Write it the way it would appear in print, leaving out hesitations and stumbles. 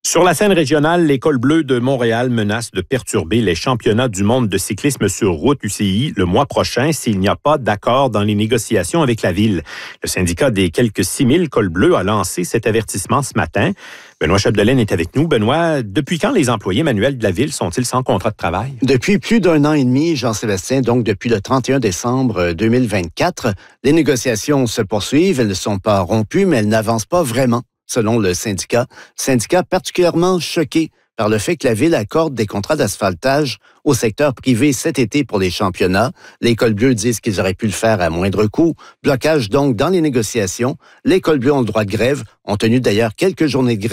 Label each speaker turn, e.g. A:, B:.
A: Sur la scène régionale, l'École bleue de Montréal menace de perturber les championnats du monde de cyclisme sur route UCI le mois prochain s'il n'y a pas d'accord dans les négociations avec la ville. Le syndicat des quelques 6 000 cols bleus a lancé cet avertissement ce matin. Benoît Chapdelaine est avec nous. Benoît, depuis quand les employés manuels de la ville sont-ils sans contrat de travail?
B: Depuis plus d'un an et demi, Jean-Sébastien, donc depuis le 31 décembre 2024, les négociations se poursuivent. Elles ne sont pas rompues, mais elles n'avancent pas vraiment, selon le syndicat. Syndicat particulièrement choqué par le fait que la Ville accorde des contrats d'asphaltage au secteur privé cet été pour les championnats. Les cols bleus disent qu'ils auraient pu le faire à moindre coût. Blocage donc dans les négociations. Les cols bleus ont le droit de grève, ont tenu d'ailleurs quelques journées de grève